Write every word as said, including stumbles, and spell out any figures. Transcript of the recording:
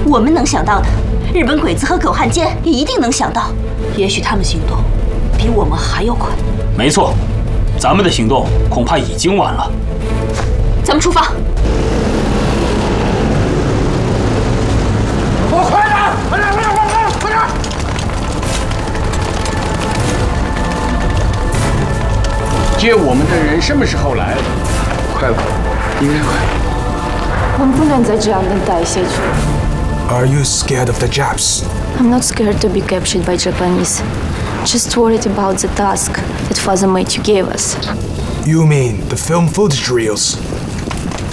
我们能想到的，日本鬼子和狗汉奸也一定能想到。也许他们行动比我们还要快。 没错，咱们的行动恐怕已经晚了。 咱们出发。 我快点，快点，快点，快点，快点！接我们的人什么时候来？快了，应该快。 我们不能再这样等待下去。 Are you scared of the Japs? I'm not scared to be captured by Japanese. Just worried about the task that Father Matthew gave us. You mean the film footage reels?